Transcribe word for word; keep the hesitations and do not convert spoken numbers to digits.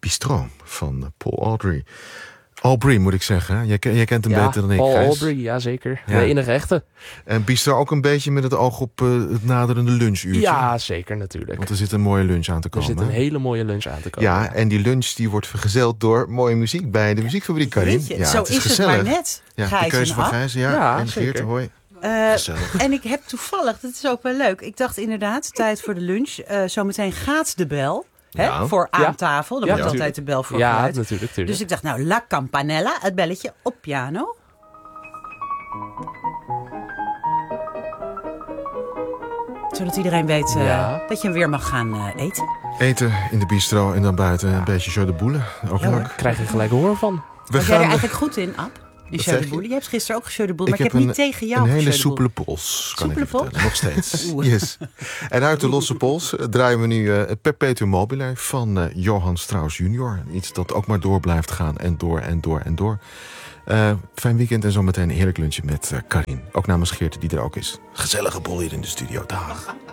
Bistro van Paul Audrey. Aubrey moet ik zeggen. Jij, jij kent hem ja, beter dan ik, Paul Gijs. Aubrey, ja zeker. Ja. De enige echte. En Bistro ook een beetje met het oog op uh, het naderende lunchuurtje. Ja, zeker natuurlijk. Want er zit een mooie lunch aan te Er komen. zit een hele mooie lunch aan te komen. Ja, en die lunch die wordt vergezeld door mooie muziek bij de muziekfabriek, Karin. Jeetje, Ja, zo het is, is gezellig. het maar net, Ja, Gijs de keuze en van Ab. Gijs, ja. Ja, en Geert, zeker. hoi. Uh, Gezellig. en ik heb toevallig, dat is ook wel leuk. Ik dacht inderdaad, tijd voor de lunch. Uh, zometeen gaat de bel. Hè, Ja. voor aan Ja. tafel. Dan Ja, wordt altijd natuurlijk. de bel voor Ja, geluid. natuurlijk, natuurlijk. Dus ik dacht, nou, la campanella, het belletje op piano. Zodat iedereen weet uh, Ja. dat je weer mag gaan uh, eten. Eten in de bistro en dan buiten een beetje jeu de boule. Ook Ja, hoor. leuk. Krijg je gelijk hoor van. We Was jij er gaan eigenlijk goed in, Ab? In Wat jeu de zeg je? boule. Je hebt gisteren ook jeu de boule, Ik maar ik heb heb niet een- tegen jou een hele jeu de boule. soepele pols, kan Soepele ik je vertellen. Nog steeds. Oeh. Yes. En uit de losse pols uh, draaien we nu uh, Perpetuum mobile van uh, Johann Strauss junior Iets dat ook maar door blijft gaan en door en door en door. Uh, fijn weekend en zometeen een heerlijk lunchje met uh, Karin. Ook namens Geert die er ook is. Gezellige bol hier in de studio. Dag.